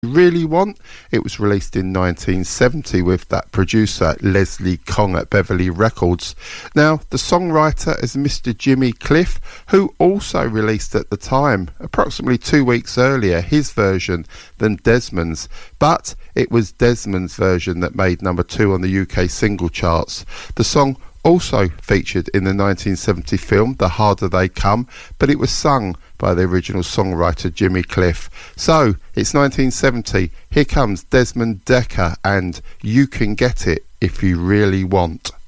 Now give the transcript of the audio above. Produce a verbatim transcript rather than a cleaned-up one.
Really Want. It was released in nineteen seventy with that producer Leslie Kong at Beverly Records. Now, the songwriter is Mister Jimmy Cliff, who also released at the time, approximately two weeks earlier, his version than Desmond's, but it was Desmond's version that made number two on the U K single charts. The song also featured in the nineteen seventy film The Harder They Come, but it was sung by the original songwriter Jimmy Cliff. So, it's nineteen seventy, here comes Desmond Dekker and You Can Get It If You Really Want.